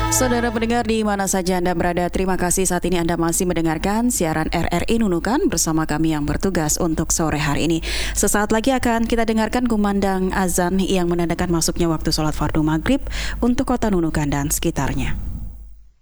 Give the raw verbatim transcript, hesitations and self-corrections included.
Saudara pendengar di mana saja Anda berada, terima kasih saat ini Anda masih mendengarkan siaran R R I Nunukan bersama kami yang bertugas untuk sore hari ini. Sesaat lagi akan kita dengarkan kumandang azan yang menandakan masuknya waktu sholat fardu maghrib untuk kota Nunukan dan sekitarnya.